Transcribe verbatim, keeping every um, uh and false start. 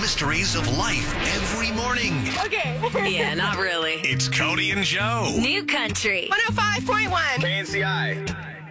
mysteries of life every morning. Okay. Yeah, not really. It's Cody and Joe. New Country. one oh five point one. K N C I.